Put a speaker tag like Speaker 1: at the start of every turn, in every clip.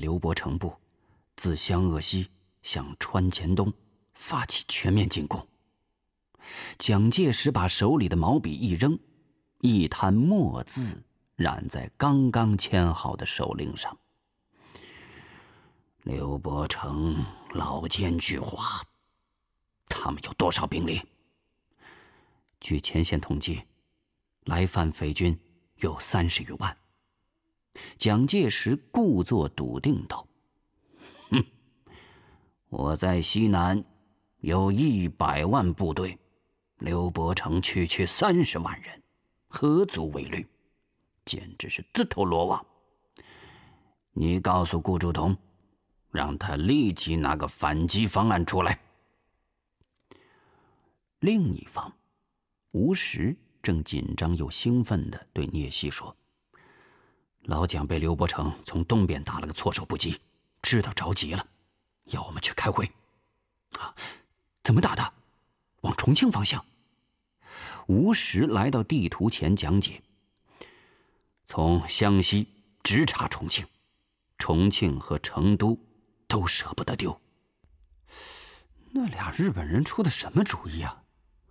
Speaker 1: 刘伯承部自湘鄂西向川黔东发起全面进攻。蒋介石把手里的毛笔一扔，一滩墨渍染在刚刚签好的手令上。刘伯承老奸巨猾，他们有多少兵力？据前线统计，来犯匪军有30余万。蒋介石故作笃定道：“我在西南有100万部队，刘伯承区30万人，何足为虑？简直是自投罗网。你告诉顾祝同，让他立即拿个反击方案出来。”另一方，吴石正紧张又兴奋地对聂西说：“老蒋被刘伯承从东边打了个措手不及，知道着急了，要我们去开会。”怎么打的？往重庆方向。吴石来到地图前讲解：从湘西直插重庆，重庆和成都都舍不得丢。那俩日本人出的什么主意啊？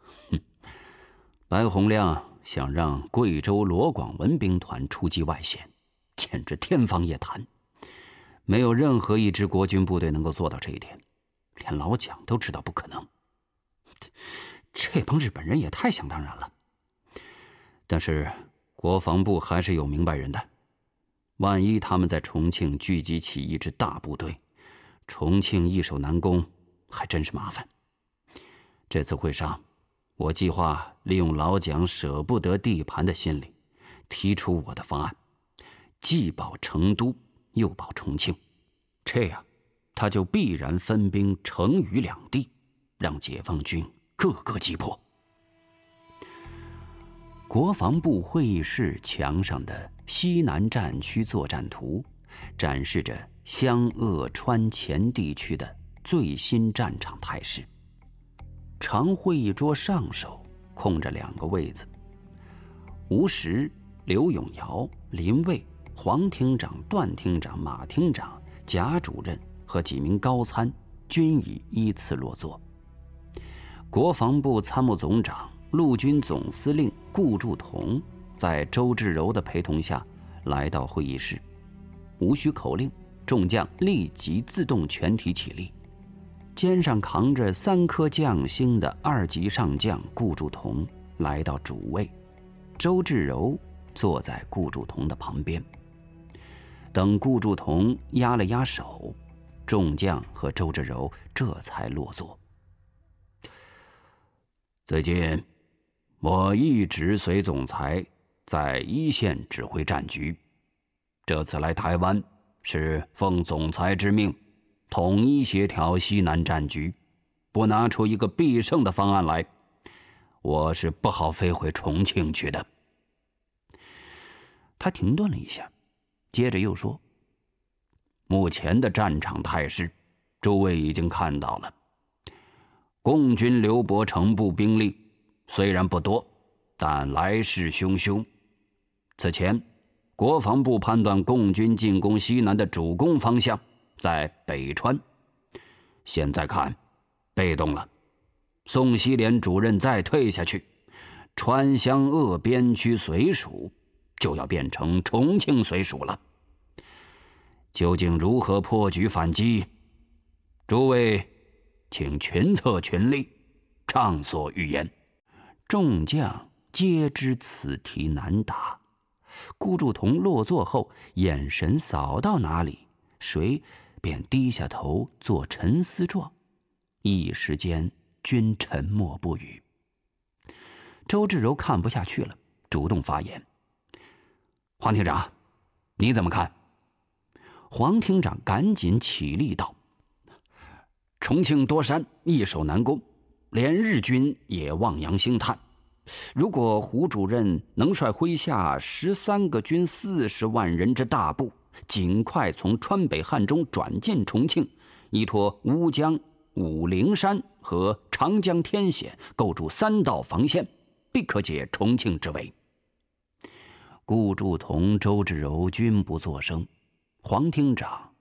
Speaker 1: 白洪亮想让贵州罗广文兵团出击外线，简直天方夜谭。没有任何一支国军部队能够做到这一点，连老蒋都知道不可能。这帮日本人也太想当然了。但是国防部还是有明白人的，万一他们在重庆聚集起一支大部队，重庆易守难攻，还真是麻烦。这次会上，我计划利用老蒋舍不得地盘的心理，提出我的方案，既保成都，又保重庆，这样他就必然分兵成渝两地，让解放军各个击破。国防部会议室墙上的西南战区作战图，展示着湘鄂川黔地区的最新战场态势。长会议桌上手空着2个位子，吴石、刘永尧、林蔚、黄厅长、段厅长、马厅长、贾主任和几名高参均已依次落座。国防部参谋总长、陆军总司令顾祝同在周至柔的陪同下来到会议室，无需口令，众将立即自动全体起立。肩上扛着3颗将星的2级上将顾祝同来到主位，周至柔坐在顾祝同的旁边。等顾祝同压了压手，众将和周至柔这才落座。最近我一直随总裁在一线指挥战局，这次来台湾是奉总裁之命，统一协调西南战局，不拿出一个必胜的方案来，我是不好飞回重庆去的。他停顿了一下，接着又说：目前的战场态势，诸位已经看到了。共军刘伯承部兵力虽然不多，但来势汹汹。此前，国防部判断共军进攻西南的主攻方向在北川，现在看被动了。宋希濂主任再退下去，川湘鄂边区绥属就要变成重庆绥属了。究竟如何破局反击？诸位请群策群力，畅所欲言。众将皆知此题难答。顾祝同落座后，眼神扫到哪里，谁便低下头做沉思状，一时间均沉默不语。周至柔看不下去了，主动发言：黄厅长，你怎么看？黄厅长赶紧起立道：重庆多山，易守难攻，连日军也望洋兴叹。如果胡主任能率麾下13个军40万人之大部，尽快从川北汉中转进重庆，依托乌江、武陵山和长江天险，构筑3道防线，必可解重庆之围。顾祝同、周至柔均不作声。黄厅长